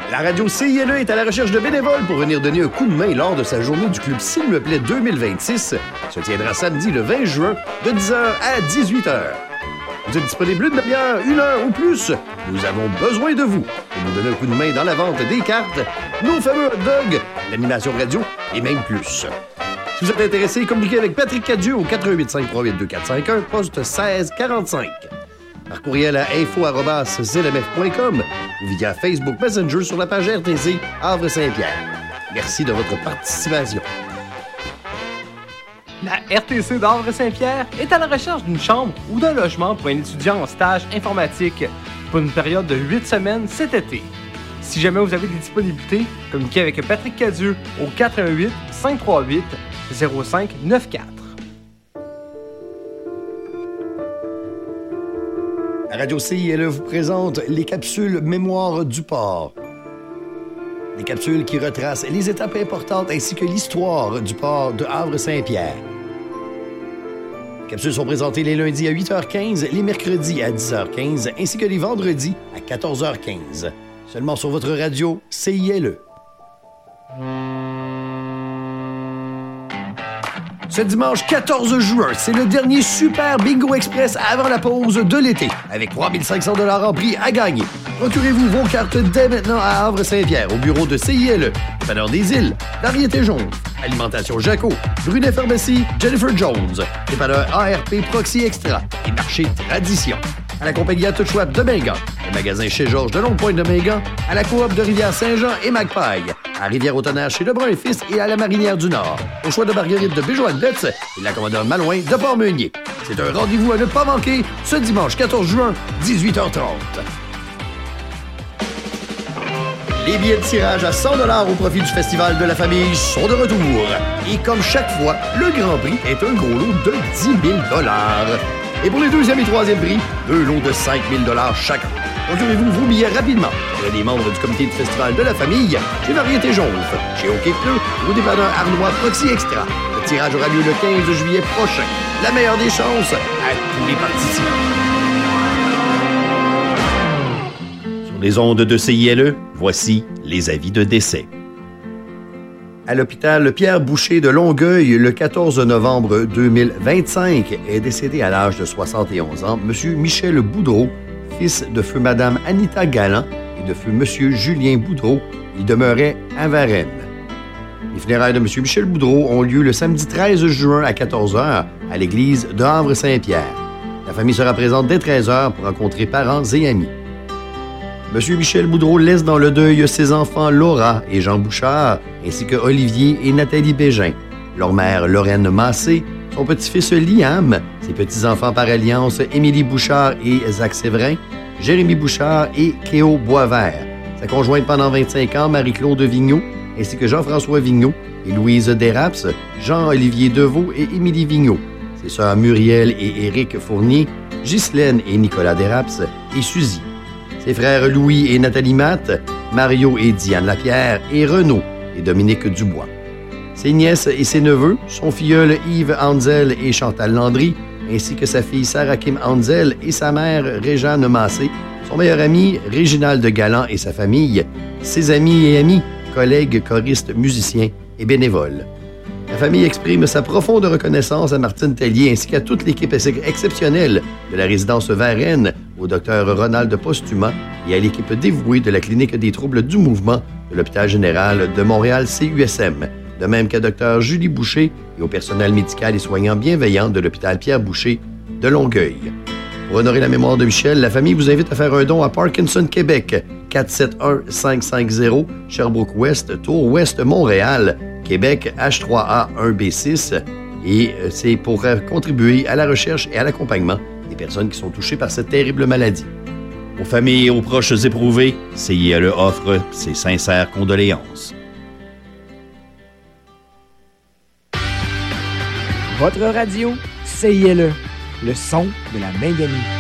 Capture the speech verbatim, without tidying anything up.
La radio C I L E est à la recherche de bénévoles pour venir donner un coup de main lors de sa journée du Club S'il me plaît deux mille vingt-six. Se tiendra samedi le vingt juin de dix heures à dix-huit heures. Vous êtes disponible une demi-heure, une heure ou plus. Nous avons besoin de vous pour nous donner un coup de main dans la vente des cartes, nos fameux hot dogs, l'animation radio et même plus. Si vous êtes intéressé, communiquez avec Patrick Cadieux au quatre un huit cinq trois huit deux quatre cinq un, poste seize quarante-cinq. Par courriel à info arobase z m f point com ou via Facebook Messenger sur la page R T C Havre-Saint-Pierre. Merci de votre participation. La R T C d'Havre-Saint-Pierre est à la recherche d'une chambre ou d'un logement pour un étudiant en stage informatique pour une période de huit semaines cet été. Si jamais vous avez des disponibilités, communiquez avec Patrick Cadieux au quatre un huit cinq trois huit zéro cinq neuf quatre. La radio C I L E vous présente les capsules Mémoire du port. Des capsules qui retracent les étapes importantes ainsi que l'histoire du port de Havre-Saint-Pierre. Les capsules sont présentées les lundis à huit heures quinze, les mercredis à dix heures quinze ainsi que les vendredis à quatorze heures quinze. Seulement sur votre radio C I L E. Ce dimanche quatorze juin, c'est le dernier Super Bingo Express avant la pause de l'été, avec trois mille cinq cents dollars en prix à gagner. Procurez-vous vos cartes dès maintenant à Havre-Saint-Pierre, au bureau de C I L E, Dépanneur des Îles, Variété Jaune, Alimentation Jaco, Brunet Pharmacie, Jennifer Jones, Dépanneur A R P Proxy Extra et Marché Tradition. À la compagnie à tout Schwab de Mingan, au magasin chez Georges de Longue-Pointe de Mingan, à la coop de Rivière-Saint-Jean et Magpie, à Rivière-au-Tonnerre chez Lebrun et Fils et à la Marinière du Nord, au choix de Marguerite de Béjoine-Betz et la commandeur Malouin de Port-Meunier. C'est un rendez-vous à ne pas manquer ce dimanche quatorze juin, dix-huit heures trente. Les billets de tirage à cent dollars au profit du Festival de la Famille sont de retour. Et comme chaque fois, le Grand Prix est un gros lot de dix mille dollars. Et pour les deuxième et troisième prix, deux lots de cinq mille dollars chacun. Procurez-vous vos billets rapidement. Auprès des membres du comité du Festival de la Famille, chez Variété Jaune, chez OK Pneu ou au dépanneur Arnois Proxy Extra. Le tirage aura lieu le quinze juillet prochain. La meilleure des chances à tous les participants. Sur les ondes de C I L E, voici les avis de décès. À l'hôpital Pierre Boucher de Longueuil, le quatorze novembre deux mille vingt-cinq, est décédé à l'âge de soixante et onze ans M. Michel Boudreau, fils de feu Mme Anita Galland et de feu M. Julien Boudreau. Il demeurait à Varennes. Les funérailles de M. Michel Boudreau ont lieu le samedi treize juin à quatorze heures à l'église de Havre-Saint-Pierre. La famille sera présente dès treize heures pour rencontrer parents et amis. M. Michel Boudreau laisse dans le deuil ses enfants Laura et Jean Bouchard, ainsi que Olivier et Nathalie Bégin, leur mère Lorraine Massé, son petit-fils Liam, ses petits-enfants par alliance Émilie Bouchard et Zach Séverin, Jérémy Bouchard et Kéo Boisvert, sa conjointe pendant vingt-cinq ans Marie-Claude Vigneault, ainsi que Jean-François Vigneault et Louise Desraps, Jean-Olivier Deveau et Émilie Vigneault, ses sœurs Muriel et Éric Fournier, Ghislaine et Nicolas Desraps et Suzy. Ses frères Louis et Nathalie Matte, Mario et Diane Lapierre, et Renaud et Dominique Dubois. Ses nièces et ses neveux, son filleul Yves Hanzel et Chantal Landry, ainsi que sa fille Sarah Kim Hanzel et sa mère Réjeanne Massé, son meilleur ami Réginald Galland et sa famille, ses amis et amis, collègues, choristes, musiciens et bénévoles. La famille exprime sa profonde reconnaissance à Martine Tellier ainsi qu'à toute l'équipe exceptionnelle de la résidence Varennes, au docteur Ronald Postuma et à l'équipe dévouée de la clinique des troubles du mouvement de l'hôpital général de Montréal C U S M, de même qu'à docteur Julie Boucher et au personnel médical et soignant bienveillant de l'hôpital Pierre Boucher de Longueuil. Pour honorer la mémoire de Michel, la famille vous invite à faire un don à Parkinson Québec, quatre sept un cinq cinq zéro, Sherbrooke-Ouest, Tour-Ouest, Montréal, Québec, H trois A un B six, et c'est pour contribuer à la recherche et à l'accompagnement des personnes qui sont touchées par cette terrible maladie. Aux familles et aux proches éprouvés, C I L E offre ses sincères condoléances. Votre radio, C I L E, le son de la Main-Galie.